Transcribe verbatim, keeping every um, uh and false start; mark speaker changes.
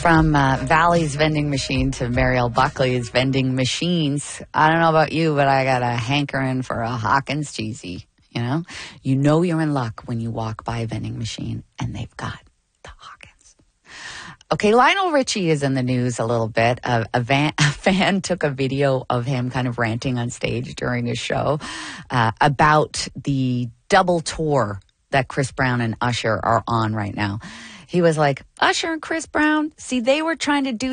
Speaker 1: From uh, Valley's vending machine to Mariel Buckley's vending machines. I don't know about you, but I got a hankering for a Hawkins cheesy. You know, you know you're in luck when you walk by a vending machine and they've got the Hawkins. Okay, Lionel Richie is in the news a little bit. A, a, van, a fan took a video of him kind of ranting on stage during his show uh, about the double tour that Chris Brown and Usher are on right now. He was like, Usher and Chris Brown, see, they were trying to do